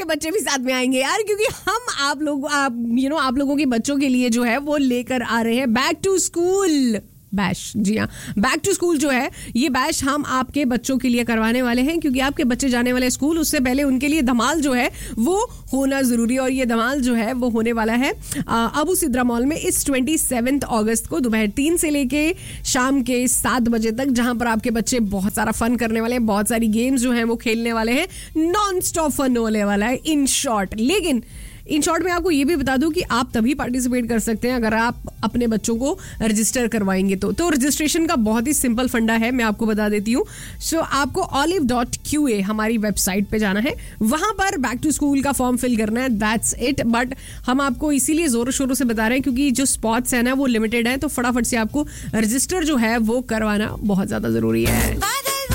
बच्चे भी साथ में आएंगे यार, क्योंकि हम आप लोगों के बच्चों के लिए जो है वो लेकर आ रहे हैं बैक टू स्कूल बैश। जी हाँ, बैक टू स्कूल जो है ये बैश हम आपके बच्चों के लिए करवाने वाले हैं, क्योंकि आपके बच्चे जाने वाले स्कूल, उससे पहले उनके लिए धमाल जो है वो होना जरूरी है। और ये धमाल जो है वो होने वाला है अबू सिद्रा मॉल में इस 27 अगस्त को दोपहर 3 से लेके शाम के 7 बजे तक, जहां पर आपके बच्चे बहुत सारा फन करने वाले हैं, बहुत सारी गेम्स जो हैं वो खेलने वाले हैं, नॉन स्टॉप फन होने वाला है इन शॉर्ट। लेकिन इन शॉर्ट में आपको ये भी बता दूं कि आप तभी पार्टिसिपेट कर सकते हैं अगर आप अपने बच्चों को रजिस्टर करवाएंगे तो रजिस्ट्रेशन का बहुत ही सिंपल फंडा है, मैं आपको बता देती हूँ। सो आपको olive.qa हमारी वेबसाइट पे जाना है, वहां पर बैक टू स्कूल का फॉर्म फिल करना है, दैट्स इट। बट हम आपको इसीलिए जोरों शोरों से बता रहे हैं क्योंकि जो स्पॉट्स है ना वो लिमिटेड है, तो फटाफट से आपको रजिस्टर जो है वो करवाना बहुत ज्यादा जरूरी है।